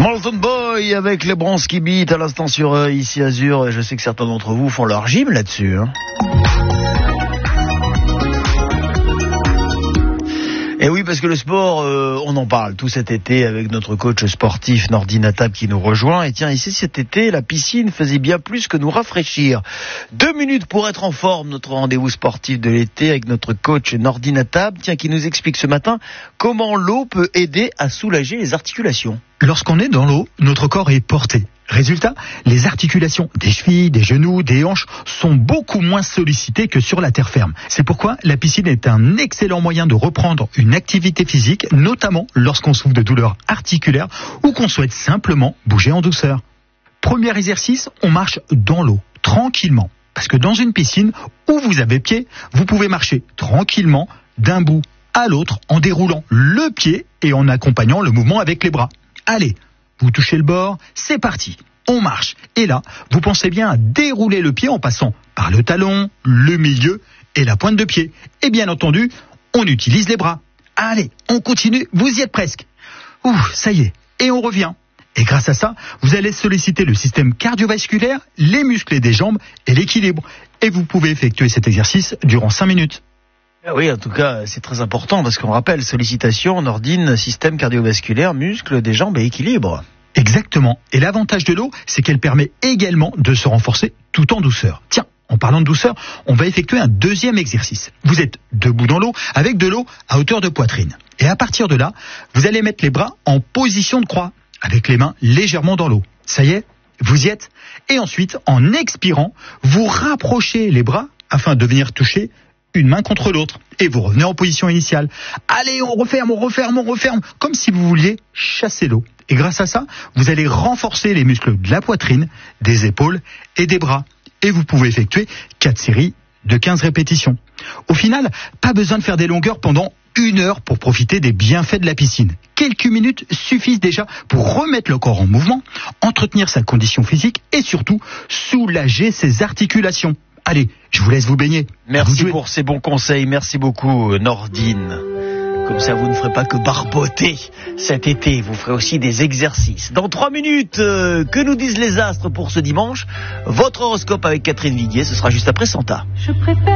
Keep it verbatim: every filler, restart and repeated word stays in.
Molten Boy avec les Bronski Beat à l'instant sur euh, ici Azur. Je sais que certains d'entre vous font leur gym là-dessus. Hein. Et oui, parce que le sport, euh, on en parle tout cet été avec notre coach sportif Nordi Natab qui nous rejoint. Et tiens, ici cet été, la piscine faisait bien plus que nous rafraîchir. Deux minutes pour être en forme, notre rendez-vous sportif de l'été avec notre coach Nordi Natab, tiens, qui nous explique ce matin comment l'eau peut aider à soulager les articulations. Lorsqu'on est dans l'eau, notre corps est porté. Résultat, les articulations des chevilles, des genoux, des hanches sont beaucoup moins sollicitées que sur la terre ferme. C'est pourquoi la piscine est un excellent moyen de reprendre une activité physique, notamment lorsqu'on souffre de douleurs articulaires ou qu'on souhaite simplement bouger en douceur. Premier exercice, on marche dans l'eau, tranquillement. Parce que dans une piscine où vous avez pied, vous pouvez marcher tranquillement d'un bout à l'autre en déroulant le pied et en accompagnant le mouvement avec les bras. Allez, vous touchez le bord, c'est parti, on marche. Et là, vous pensez bien à dérouler le pied en passant par le talon, le milieu et la pointe de pied. Et bien entendu, on utilise les bras. Allez, on continue, vous y êtes presque. Ouh, ça y est, et on revient. Et grâce à ça, vous allez solliciter le système cardiovasculaire, les muscles des jambes et l'équilibre. Et vous pouvez effectuer cet exercice durant cinq minutes. Oui, en tout cas, c'est très important parce qu'on rappelle, sollicitation, Nordine, système cardiovasculaire, muscles des jambes et équilibre. Exactement. Et l'avantage de l'eau, c'est qu'elle permet également de se renforcer tout en douceur. Tiens, en parlant de douceur, on va effectuer un deuxième exercice. Vous êtes debout dans l'eau, avec de l'eau à hauteur de poitrine. Et à partir de là, vous allez mettre les bras en position de croix, avec les mains légèrement dans l'eau. Ça y est, vous y êtes. Et ensuite, en expirant, vous rapprochez les bras afin de venir toucher une main contre l'autre, et vous revenez en position initiale. Allez, on referme, on referme, on referme, comme si vous vouliez chasser l'eau. Et grâce à ça, vous allez renforcer les muscles de la poitrine, des épaules et des bras. Et vous pouvez effectuer quatre séries de quinze répétitions. Au final, pas besoin de faire des longueurs pendant une heure pour profiter des bienfaits de la piscine. Quelques minutes suffisent déjà pour remettre le corps en mouvement, entretenir sa condition physique et surtout soulager ses articulations. Allez, je vous laisse vous baigner. Merci pour ces bons conseils. Merci beaucoup, Nordine. Comme ça, vous ne ferez pas que barboter cet été. Vous ferez aussi des exercices. Dans trois minutes, euh, que nous disent les astres pour ce dimanche? Votre horoscope avec Catherine Viguier, ce sera juste après Santa. Je préfère